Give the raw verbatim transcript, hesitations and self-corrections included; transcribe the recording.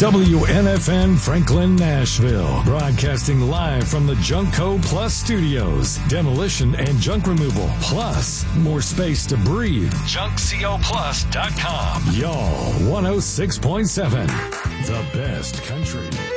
W N F N Franklin, Nashville. Broadcasting live from the Junkco Plus Studios. Demolition and junk removal. Plus, more space to breathe. junk co plus dot com. Y'all, one oh six point seven. The best country.